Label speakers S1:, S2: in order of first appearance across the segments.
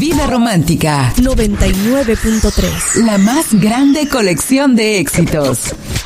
S1: Vida Romántica
S2: 99.3.
S1: La más grande colección de éxitos.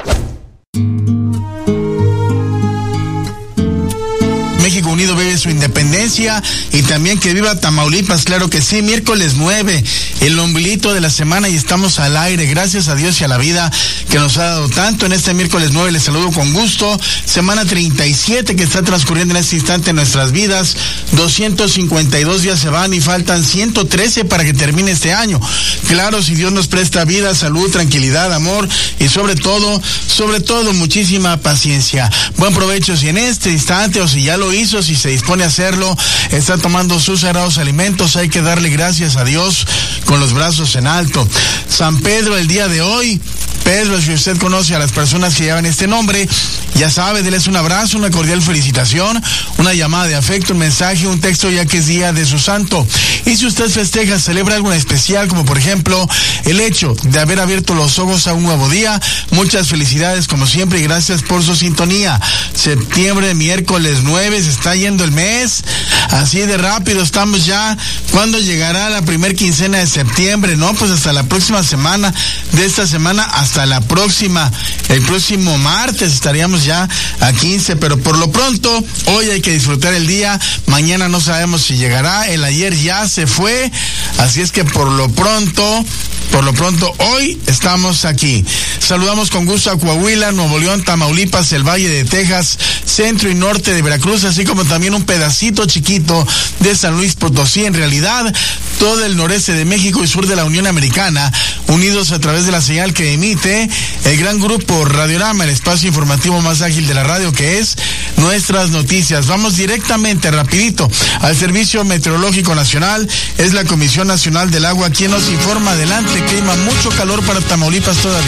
S3: México Unido vive su independencia y también que viva Tamaulipas, claro que sí. Miércoles 9, el ombliguito de la semana y estamos al aire. Gracias a Dios y a la vida que nos ha dado tanto. En este miércoles 9 les saludo con gusto. Semana 37 que está transcurriendo en este instante en nuestras vidas. 252 días se van y faltan 113 para que termine este año. Claro, si Dios nos presta vida, salud, tranquilidad, amor y sobre todo, muchísima paciencia. Buen provecho si en este instante o si ya lo hizo, si se dispone a hacerlo, está tomando sus sagrados alimentos, hay que darle gracias a Dios con los brazos en alto. San Pedro el día de hoy. Pedro, si usted conoce a las personas que llevan este nombre, ya sabe, déles un abrazo, una cordial felicitación, una llamada de afecto, un mensaje, un texto, ya que es día de su santo. Y si usted festeja, celebra algo en especial, como por ejemplo el hecho de haber abierto los ojos a un nuevo día, muchas felicidades como siempre y gracias por su sintonía. Septiembre, miércoles 9, se está yendo el mes, así de rápido estamos ya. ¿Cuándo llegará la primer quincena de septiembre? No, pues hasta la próxima semana, de esta semana hasta la próxima, el próximo martes estaríamos ya a 15, pero por lo pronto, hoy hay que disfrutar el día, mañana no sabemos si llegará, el ayer ya se fue, así es que por lo pronto, hoy estamos aquí. Saludamos con gusto a Coahuila, Nuevo León, Tamaulipas, el Valle de Texas, centro y norte de Veracruz, así como también un pedacito chiquito de San Luis Potosí. En realidad, todo el noreste de México y sur de la Unión Americana, unidos a través de la señal que emite el gran grupo Radiorama, el espacio informativo más ágil de la radio, que es Nuestras Noticias. Vamos directamente, rapidito, al Servicio Meteorológico Nacional. Es la Comisión Nacional del Agua quien nos informa. Adelante, clima, mucho calor para Tamaulipas todavía,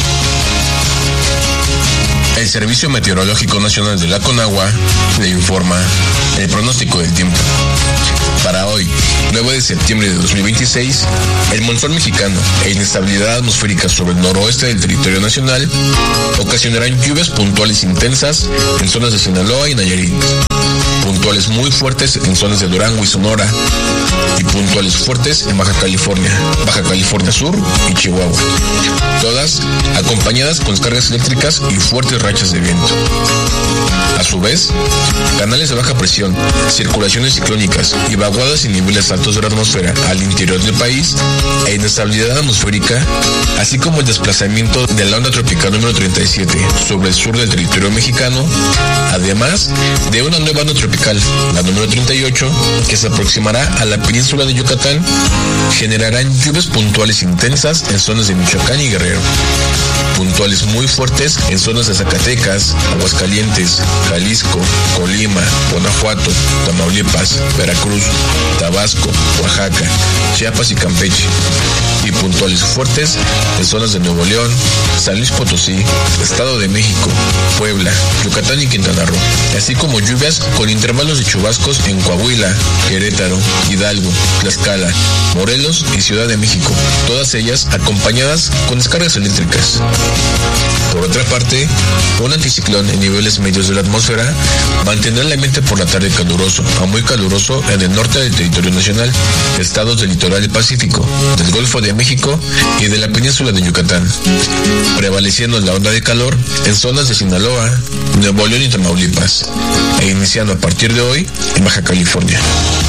S4: El Servicio Meteorológico Nacional de la Conagua le informa el pronóstico del tiempo. Para hoy, 9 de septiembre de 2026, el monzón mexicano e inestabilidad atmosférica sobre el noroeste del territorio nacional ocasionarán lluvias puntuales intensas en zonas de Sinaloa y Nayarit, puntuales muy fuertes en zonas de Durango y Sonora, y puntuales fuertes en Baja California Sur y Chihuahua, todas acompañadas con descargas eléctricas y fuertes rachas de viento. A su vez, canales de baja presión, circulaciones ciclónicas y vaguadas y niveles altos de la atmósfera al interior del país e inestabilidad atmosférica, así como el desplazamiento de la onda tropical número 37 sobre el sur del territorio mexicano, además de una nueva onda tropical, la número 38, que se aproximará a la península de Yucatán, generarán lluvias puntuales intensas en zonas de Michoacán y Guerrero, puntuales muy fuertes en zonas de Zacatecas, Aguascalientes, Jalisco, Colima, Guanajuato, Tamaulipas, Veracruz, Tabasco, Oaxaca, Chiapas y Campeche, y puntuales fuertes en zonas de Nuevo León, San Luis Potosí, Estado de México, Puebla, Yucatán y Quintana Roo, así como lluvias con intervalos de chubascos en Coahuila, Querétaro, Hidalgo, Tlaxcala, Morelos y Ciudad de México, todas ellas acompañadas con descargas eléctricas. Por otra parte, un anticiclón en niveles medios de la atmósfera mantendrá el ambiente por la tarde caluroso a muy caluroso en el norte del territorio nacional, estados del litoral del Pacífico, del Golfo de México y de la península de Yucatán, prevaleciendo la onda de calor en zonas de Sinaloa, Nuevo León y Tamaulipas, e iniciando a partir de hoy en Baja California.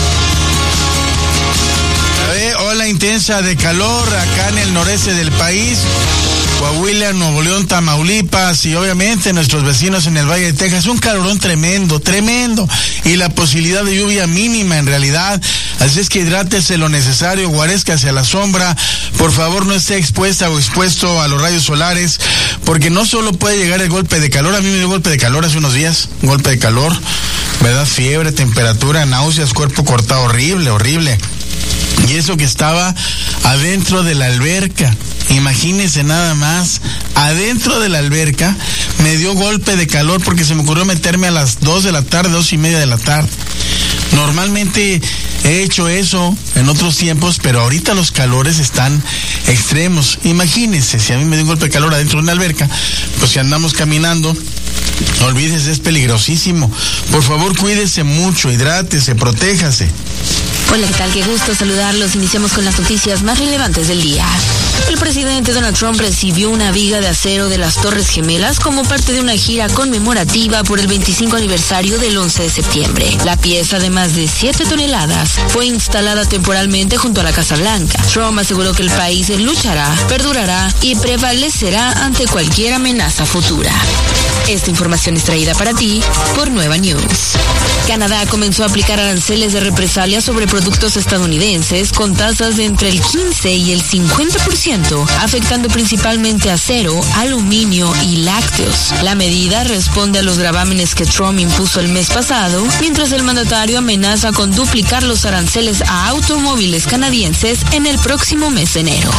S3: Ola intensa de calor acá en el noreste del país, Coahuila, Nuevo León, Tamaulipas y obviamente nuestros vecinos en el Valle de Texas. Un calorón tremendo, y la posibilidad de lluvia mínima en realidad. Así es que hidrátese lo necesario, guarezca hacia la sombra, por favor no esté expuesta o expuesto a los rayos solares, porque no solo puede llegar el golpe de calor. A mí me dio golpe de calor hace unos días, golpe de calor, ¿verdad? Fiebre, temperatura, náuseas, cuerpo cortado, horrible. Y eso que estaba adentro de la alberca. Imagínense nada más, adentro de la alberca me dio golpe de calor porque se me ocurrió meterme a las 2 de la tarde, 2:30 de la tarde. Normalmente he hecho eso en otros tiempos, pero ahorita los calores están extremos. Imagínense, si a mí me dio un golpe de calor adentro de una alberca, pues si andamos caminando, no olvides, es peligrosísimo. Por favor, cuídese mucho, hidrátese, protéjase.
S5: Hola, ¿qué tal? Qué gusto saludarlos. Iniciamos con las noticias más relevantes del día. El presidente Donald Trump recibió una viga de acero de las Torres Gemelas como parte de una gira conmemorativa por el 25 aniversario del 11 de septiembre. La pieza de más de 7 toneladas fue instalada temporalmente junto a la Casa Blanca. Trump aseguró que el país luchará, perdurará y prevalecerá ante cualquier amenaza futura. Esta información es traída para ti por Nueva News. Canadá comenzó a aplicar aranceles de represalia sobre productos estadounidenses con tasas de entre el 15 y el 50%, afectando principalmente acero, aluminio y lácteos. La medida responde a los gravámenes que Trump impuso el mes pasado, mientras el mandatario amenaza con duplicar los aranceles a automóviles canadienses en el próximo mes de enero.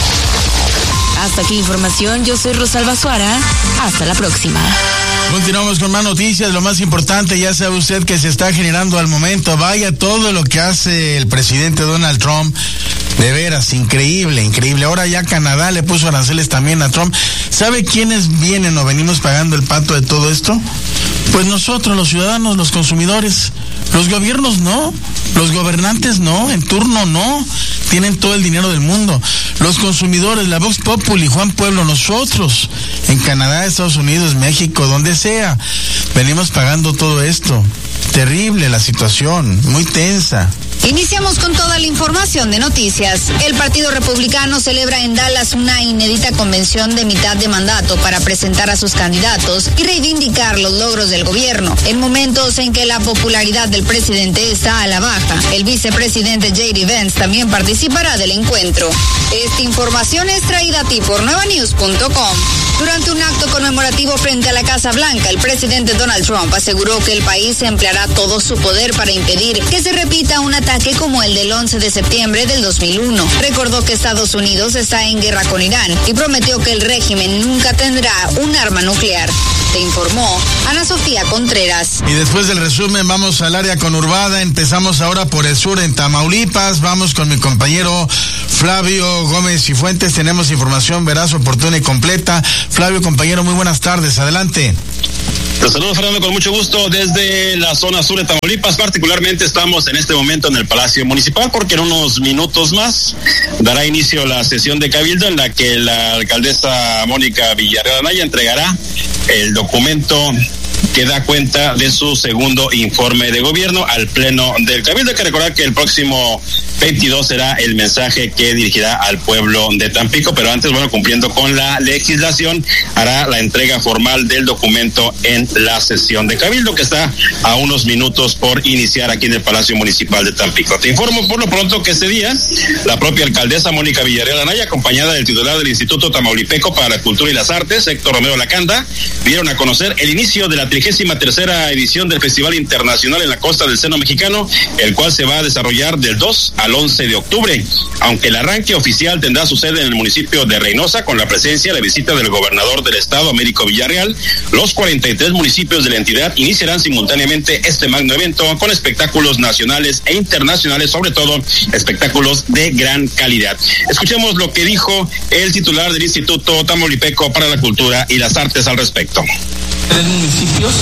S5: Hasta aquí la información, yo soy Rosalba Suara, hasta la próxima.
S3: Continuamos con más noticias, lo más importante, ya sabe usted que se está generando al momento, vaya todo lo que hace el presidente Donald Trump, de veras, increíble, increíble. Ahora ya Canadá le puso aranceles también a Trump. ¿Sabe quiénes vienen o venimos pagando el pato de todo esto? Pues nosotros, los ciudadanos, los consumidores. Los gobiernos no, los gobernantes no, en turno no, tienen todo el dinero del mundo. Los consumidores, la Vox Populi, Juan Pueblo, nosotros, en Canadá, Estados Unidos, México, donde sea, venimos pagando todo esto. Terrible la situación, muy tensa.
S6: Iniciamos con toda la información de noticias. El Partido Republicano celebra en Dallas una inédita convención de mitad de mandato para presentar a sus candidatos y reivindicar los logros del gobierno. En momentos en que la popularidad del presidente está a la baja, el vicepresidente J.D. Vance también participará del encuentro. Esta información es traída a ti por nuevanews.com. Durante un acto conmemorativo frente a la Casa Blanca, el presidente Donald Trump aseguró que el país empleará todo su poder para impedir que se repita un ataque como el del 11 de septiembre del 2001. Recordó que Estados Unidos está en guerra con Irán y prometió que el régimen nunca tendrá un arma nuclear. Te informó Ana Sofía Contreras.
S3: Y después del resumen vamos al área conurbada. Empezamos ahora por el sur en Tamaulipas. Vamos con mi compañero Flavio Gómez y Fuentes. Tenemos información veraz, oportuna y completa. Flavio, compañero, muy buenas tardes. Adelante.
S7: Los saludo, Fernando, con mucho gusto desde la zona sur de Tamaulipas. Particularmente estamos en este momento en el Palacio Municipal porque en unos minutos más dará inicio la sesión de Cabildo en la que la alcaldesa Mónica Villarreal Anaya entregará el documento que da cuenta de su segundo informe de gobierno al Pleno del Cabildo. Hay que recordar que el próximo 22 será el mensaje que dirigirá al pueblo de Tampico, pero antes, cumpliendo con la legislación, hará la entrega formal del documento en la sesión de Cabildo, que está a unos minutos por iniciar aquí en el Palacio Municipal de Tampico. Te informo por lo pronto que ese día, la propia alcaldesa Mónica Villarreal Anaya, acompañada del titular del Instituto Tamaulipeco para la Cultura y las Artes, Héctor Romero Lacanda, dieron a conocer el inicio de la 33ª edición del Festival Internacional en la Costa del Seno Mexicano, el cual se va a desarrollar del 2 al 11 de octubre. Aunque el arranque oficial tendrá su sede en el municipio de Reynosa, con la presencia y la visita del gobernador del estado, Américo Villarreal, los 43 municipios de la entidad iniciarán simultáneamente este magno evento con espectáculos nacionales e internacionales, sobre todo espectáculos de gran calidad. Escuchemos lo que dijo el titular del Instituto Tamaulipeco para la Cultura y las Artes al respecto.
S8: 3 municipios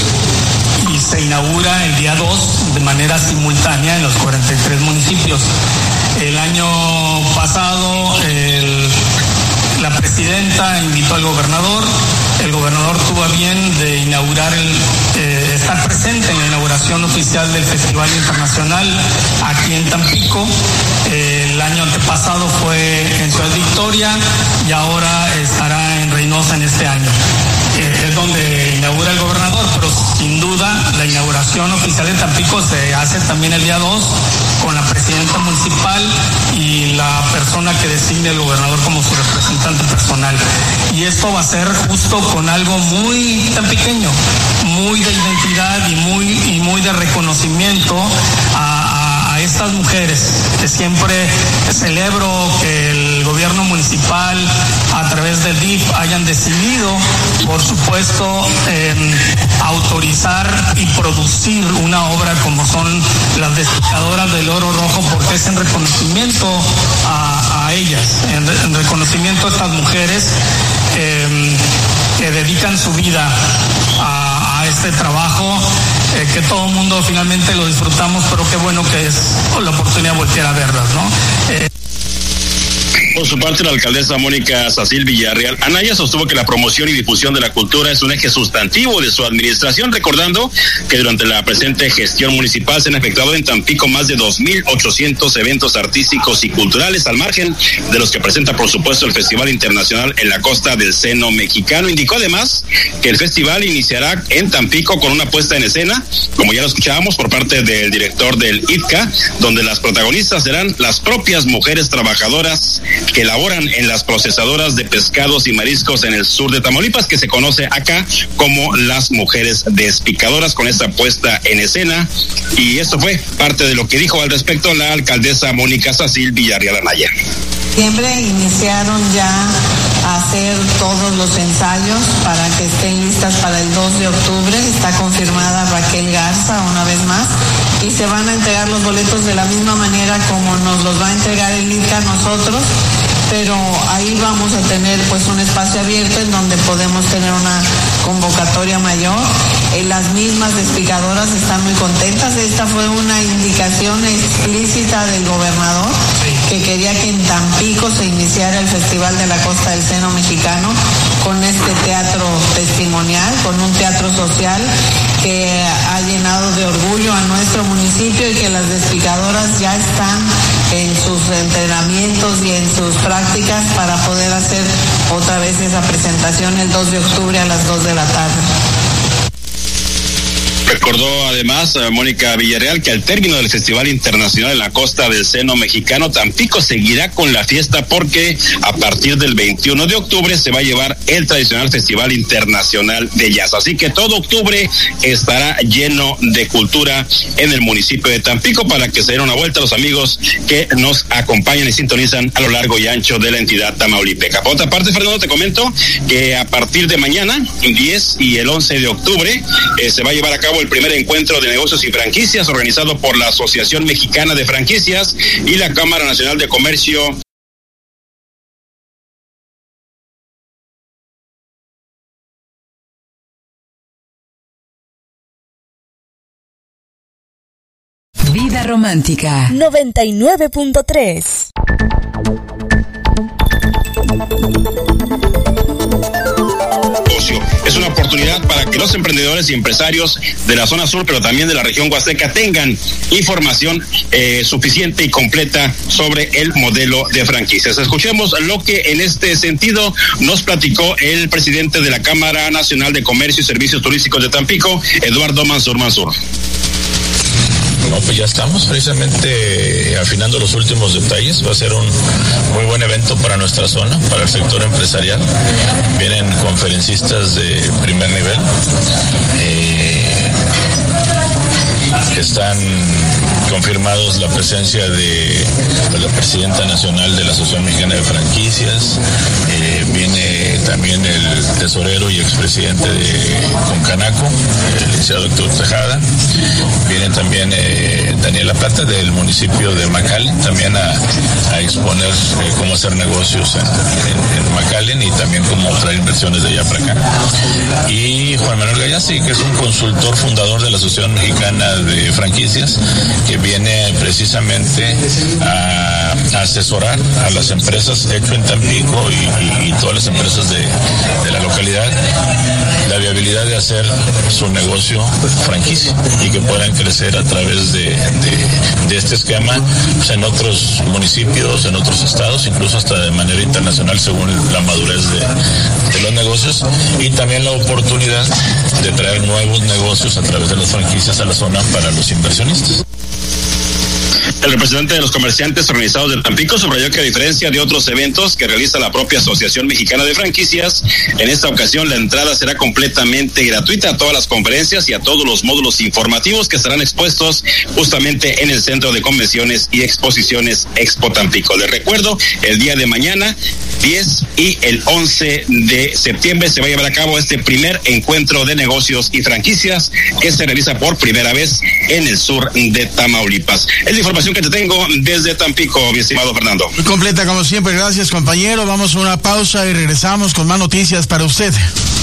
S8: y se inaugura el día 2 de manera simultánea en los 43 municipios. El año pasado la presidenta invitó al gobernador, el gobernador tuvo a bien de inaugurar estar presente en la inauguración oficial del Festival Internacional aquí en Tampico. El año antepasado fue en Ciudad Victoria y ahora estará en Reynosa en este año. Es donde inaugura el gobernador, pero sin duda la inauguración oficial de Tampico se hace también el día 2 con la presidenta municipal y la persona que designe el gobernador como su representante personal. Y esto va a ser justo con algo muy tan pequeño, muy de identidad y muy de reconocimiento a estas mujeres, que siempre celebro que el gobierno municipal a través del DIF hayan decidido, por supuesto, autorizar y producir una obra como son las Destiladoras del Oro Rojo, porque es en reconocimiento a ellas, en reconocimiento a estas mujeres que dedican su vida a este trabajo que todo el mundo finalmente lo disfrutamos, pero qué bueno que es la oportunidad de voltear a verlas, ¿no?
S7: Por su parte, la alcaldesa Mónica Sacil Villarreal Anaya sostuvo que la promoción y difusión de la cultura es un eje sustantivo de su administración, recordando que durante la presente gestión municipal se han efectuado en Tampico más de 2,800 eventos artísticos y culturales, al margen de los que presenta, por supuesto, el Festival Internacional en la Costa del Seno Mexicano. Indicó además que el festival iniciará en Tampico con una puesta en escena, como ya lo escuchábamos, por parte del director del ITCA, donde las protagonistas serán las propias mujeres trabajadoras que laboran en las procesadoras de pescados y mariscos en el sur de Tamaulipas, que se conoce acá como las mujeres despicadoras, con esta puesta en escena. Y esto fue parte de lo que dijo al respecto la alcaldesa Mónica Sacil Villarreal Anaya.
S9: Siempre iniciaron ya a hacer todos los ensayos para que estén listas para el 2 de octubre. Está confirmada Raquel Garza una vez más y se van a entregar los boletos de la misma manera como nos los va a entregar el ITCA a nosotros, pero ahí vamos a tener pues un espacio abierto en donde podemos tener una convocatoria mayor. Las mismas despicadoras están muy contentas. Esta fue una indicación explícita del gobernador que quería que en Tampico se iniciara el Festival de la Costa del Seno Mexicano con este teatro testimonial, con un teatro social que ha llenado de orgullo a nuestro municipio y que las despicadoras ya están en sus entrenamientos y en sus prácticas para poder hacer otra vez esa presentación el 2 de octubre a las 2 de la tarde.
S7: Recordó además Mónica Villarreal que al término del Festival Internacional en la Costa del Seno Mexicano, Tampico seguirá con la fiesta porque a partir del 21 de octubre se va a llevar el tradicional Festival Internacional de Jazz. Así que todo octubre estará lleno de cultura en el municipio de Tampico, para que se den una vuelta los amigos que nos acompañan y sintonizan a lo largo y ancho de la entidad tamaulipeca. Por otra parte, Fernando, te comento que a partir de mañana, el 10 y el 11 de octubre, se va a llevar a cabo el primer encuentro de negocios y franquicias organizado por la Asociación Mexicana de Franquicias y la Cámara Nacional de Comercio.
S1: Vida romántica
S2: 99.3.
S7: Es una oportunidad para que los emprendedores y empresarios de la zona sur, pero también de la región huasteca, tengan información suficiente y completa sobre el modelo de franquicias. Escuchemos lo que en este sentido nos platicó el presidente de la Cámara Nacional de Comercio y Servicios Turísticos de Tampico, Eduardo Mansur.
S10: No, pues ya estamos precisamente afinando los últimos detalles. Va a ser un muy buen evento para nuestra zona, para el sector empresarial. Vienen conferencistas de primer nivel. Están confirmados la presencia de la presidenta nacional de la Asociación Mexicana de Franquicias. Viene también el tesorero y expresidente de Concanaco, el licenciado Héctor Tejada. Viene también Daniela Plata del municipio de McAllen, también a exponer cómo hacer negocios en McAllen y también cómo traer inversiones de allá para acá. Y Juan Manuel Gallassi, que es un consultor fundador de la Asociación Mexicana de Franquicias, que viene precisamente a asesorar a las empresas hecho en Tampico y todas las empresas de la localidad la viabilidad de hacer su negocio franquicia y que puedan crecer a través de este esquema pues, en otros municipios, en otros estados, incluso hasta de manera internacional según la madurez de los negocios, y también la oportunidad de traer nuevos negocios a través de las franquicias a la zona para los inversionistas.
S7: El representante de los comerciantes organizados de Tampico subrayó que a diferencia de otros eventos que realiza la propia Asociación Mexicana de Franquicias, en esta ocasión la entrada será completamente gratuita a todas las conferencias y a todos los módulos informativos que estarán expuestos justamente en el Centro de Convenciones y Exposiciones Expo Tampico. Les recuerdo, el día de mañana, 10 y el 11 de septiembre, se va a llevar a cabo este primer encuentro de negocios y franquicias que se realiza por primera vez en el sur de Tamaulipas. Es la información que te tengo desde Tampico, mi estimado Fernando.
S3: Muy completa como siempre, gracias compañero. Vamos a una pausa y regresamos con más noticias para usted.